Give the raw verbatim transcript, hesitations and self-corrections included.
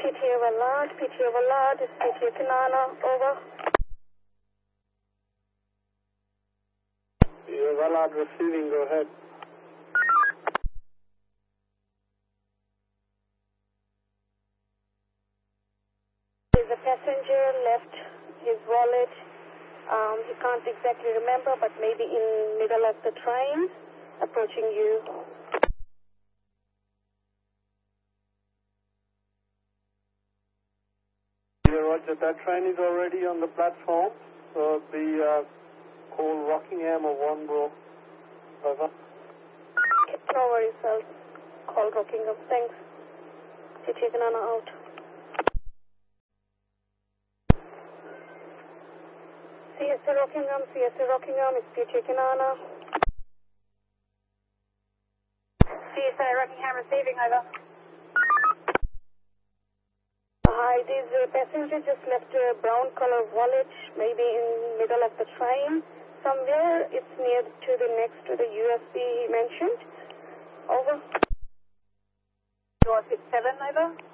P T A Vallard, P T A Vallard, it's P T A Kanana, over. P T A Vallard receiving, go ahead. There's a passenger left his wallet. Um, he can't exactly remember, but maybe in middle of the train, approaching you. Yeah, Roger, that train is already on the platform, so the uh, call Rockingham or one will over. No worries, I'll call Rockingham. Thanks. P T A Kanana out. C S A Rockingham, C S A Rockingham, it's P T A Kanana. C S A Rockingham receiving, over. Hi, this uh, passenger just left a brown color wallet, maybe in middle of the train. Somewhere it's near to the next to the U S B mentioned. Over. U S B seven, over.